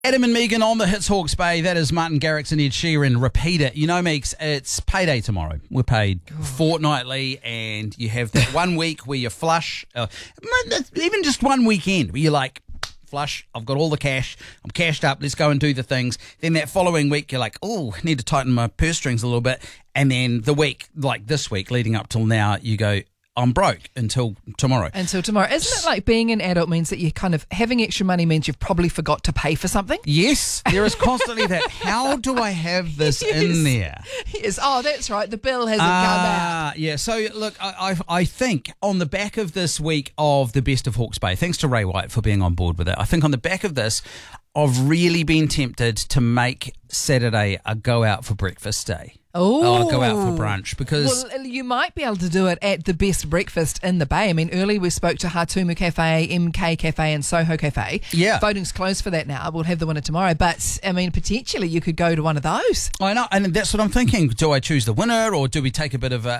Adam and Megan on the Hits Hawke's Bay. That is Martin Garrix and Ed Sheeran. Repeat it. You know, Meeks, it's payday tomorrow. We're paid fortnightly, and you have that 1 week where you're flush. Even just one weekend where you're like, flush, I've got all the cash, I'm cashed up, let's go and do the things. Then that following week, you're like, oh, I need to tighten my purse strings a little bit. And then the week, like this week, leading up till now, you go, I'm broke until tomorrow. Isn't it like being an adult means that you kind of having extra money means you've probably forgot to pay for something? Yes, there is constantly that. How do I have this in there? Yes. Oh, that's right. The bill hasn't come out. Yeah. So look, I think on the back of this week of the Best of Hawke's Bay, thanks to Ray White for being on board with it. I think on the back of this, I've really been tempted to make Saturday a go out for breakfast day. Oh, go out for brunch because... Well, you might be able to do it at the best breakfast in the Bay. I mean, earlier we spoke to Hatumu Cafe, MK Cafe and Soho Cafe. Yeah. Voting's closed for that now. We'll have the winner tomorrow. But, I mean, potentially you could go to one of those. I know, and that's what I'm thinking. Do I choose the winner or do we take a bit of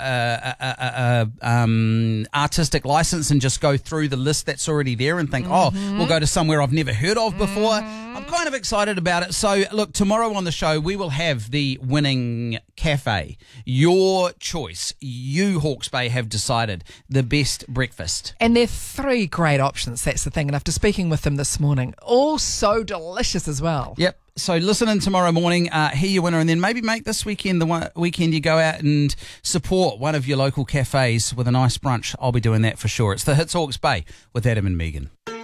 artistic license and just go through the list that's already there and think, we'll go to somewhere I've never heard of before? I'm kind of excited about it. So, look, tomorrow on the show we will have the winning cafe. Your choice. You, Hawke's Bay, have decided the best breakfast. And there are 3 great options, that's the thing. And after speaking with them this morning, all so delicious as well. Yep. So listen in tomorrow morning, hear your winner, and then maybe make this weekend the weekend you go out and support one of your local cafes with a nice brunch. I'll be doing that for sure. It's the Hits Hawke's Bay with Adam and Megan.